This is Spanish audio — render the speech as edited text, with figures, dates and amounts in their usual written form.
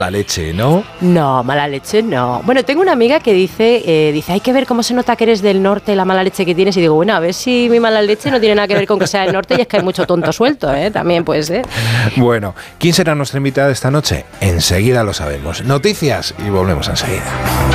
La leche, ¿no? No, mala leche no. Bueno, tengo una amiga que dice, hay que ver cómo se nota que eres del norte, la mala leche que tienes. Y digo, bueno, a ver si mi mala leche no tiene nada que ver con que sea del norte, y es que hay mucho tonto suelto, ¿eh? También puede ser. Bueno, ¿quién será nuestra invitada esta noche? Enseguida lo sabemos. Noticias y volvemos enseguida.